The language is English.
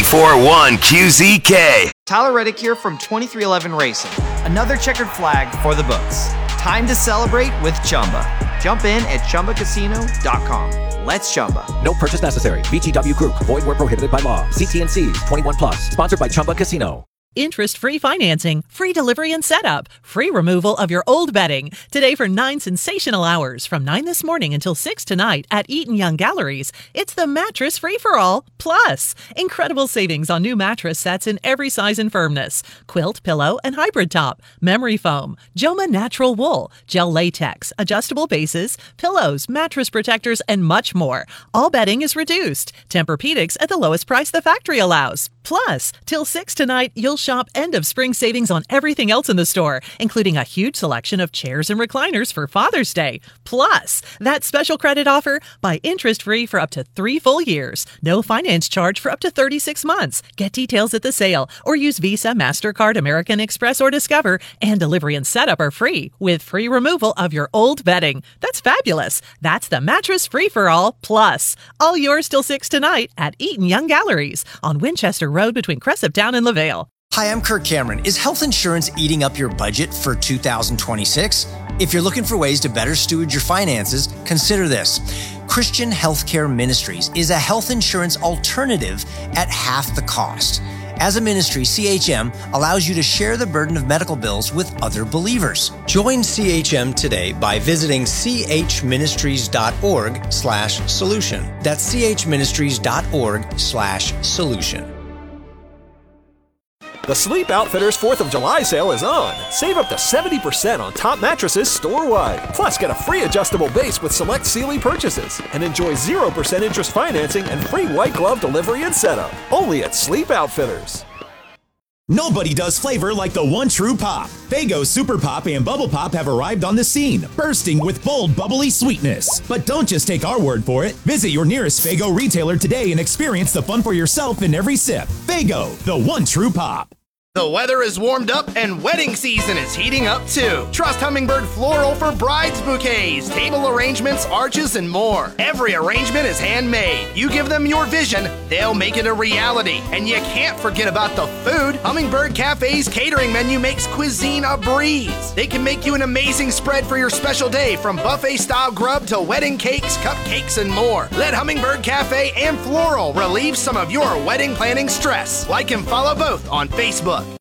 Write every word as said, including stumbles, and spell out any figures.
ninety-four point one Q Z K. Tyler Reddick here from twenty-three eleven Racing. Another checkered flag for the books. Time to celebrate with Chumba. Jump in at chumba casino dot com. Let's Chumba. No purchase necessary. V G W Group. Void where prohibited by law. See T and C's. twenty-one plus. Sponsored by Chumba Casino. Interest-free financing, free delivery and setup, free removal of your old bedding. Today for nine sensational hours from nine this morning until six tonight at Eaton Young Galleries. It's the Mattress Free-for-All Plus. Incredible savings on new mattress sets in every size and firmness. Quilt, pillow, and hybrid top. Memory foam. Joma natural wool. Gel latex. Adjustable bases. Pillows. Mattress protectors, and much more. All bedding is reduced. Tempur-Pedics at the lowest price the factory allows. Plus, till six tonight, you'll shop end of spring savings on everything else in the store, including a huge selection of chairs and recliners for Father's Day. Plus, that special credit offer, buy interest-free for up to three full years. No finance charge for up to thirty-six months. Get details at the sale or use Visa, MasterCard, American Express, or Discover, and delivery and setup are free with free removal of your old bedding. That's fabulous. That's the Mattress Free-for-All Plus. All yours till six tonight at Eaton Young Galleries on Winchester Road between Cresaptown and LaVale. Hi, I'm Kirk Cameron. Is health insurance eating up your budget for two thousand twenty-six? If you're looking for ways to better steward your finances, consider this. Christian Healthcare Ministries is a health insurance alternative at half the cost. As a ministry, C H M allows you to share the burden of medical bills with other believers. Join C H M today by visiting chministries.org slash solution. That's chministries.org slash solution. The Sleep Outfitters fourth of July sale is on. Save up to seventy percent on top mattresses store-wide. Plus, get a free adjustable base with select Sealy purchases. And enjoy zero percent interest financing and free white glove delivery and setup. Only at Sleep Outfitters. Nobody does flavor like the one true pop. Faygo Super Pop and Bubble Pop have arrived on the scene, bursting with bold, bubbly sweetness. But don't just take our word for it. Visit your nearest Faygo retailer today and experience the fun for yourself in every sip. Faygo, the one true pop. The weather is warmed up and wedding season is heating up too. Trust Hummingbird Floral for brides bouquets, table arrangements, arches, and more. Every arrangement is handmade. You give them your vision, they'll make it a reality. And you can't forget about the food. Hummingbird Cafe's catering menu makes cuisine a breeze. They can make you an amazing spread for your special day, from buffet-style grub to wedding cakes, cupcakes, and more. Let Hummingbird Cafe and Floral relieve some of your wedding planning stress. Like and follow both on Facebook.